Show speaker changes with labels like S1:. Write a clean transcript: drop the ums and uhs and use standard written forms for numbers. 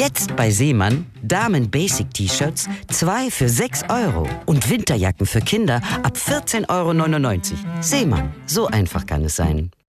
S1: Jetzt bei Seemann Damen-Basic-T-Shirts 2 für 6 € und Winterjacken für Kinder ab 14,99 €. Seemann, so einfach kann es sein.